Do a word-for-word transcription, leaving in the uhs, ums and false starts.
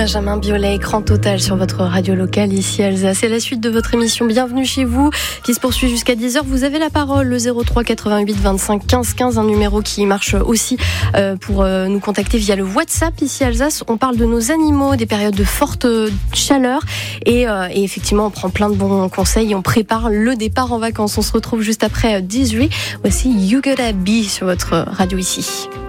Benjamin Biolay, écran total sur votre radio locale ici Alsace. C'est la suite de votre émission Bienvenue chez vous qui se poursuit jusqu'à dix heures. Vous avez la parole, le zéro trois quatre-vingt-huit vingt-cinq quinze quinze, un numéro qui marche aussi pour nous contacter via le WhatsApp ici Alsace. On parle de nos animaux, des périodes de forte chaleur et, et effectivement on prend plein de bons conseils et on prépare le départ en vacances. On se retrouve juste après dix-huit. Voici You Gotta Be sur votre radio ici.